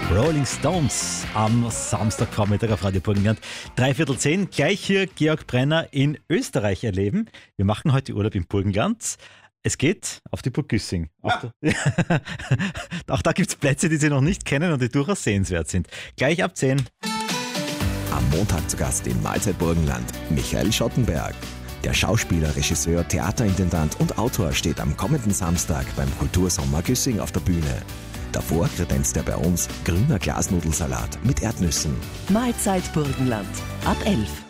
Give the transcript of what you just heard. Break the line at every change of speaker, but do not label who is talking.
Rolling Stones am Samstagvormittag auf Radio Burgenland. 9:15, gleich hier Georg Brenner in Österreich erleben. Wir machen heute Urlaub im Burgenland. Es geht auf die Burg Güssing. Auch da gibt es Plätze, die Sie noch nicht kennen und die durchaus sehenswert sind. Gleich ab 10.
Am Montag zu Gast in Mahlzeit Burgenland Michael Schottenberg. Der Schauspieler, Regisseur, Theaterintendant und Autor steht am kommenden Samstag beim Kultursommer Güssing auf der Bühne. Davor kredenzt er bei uns grüner Glasnudelsalat mit Erdnüssen.
Mahlzeit Burgenland ab 11.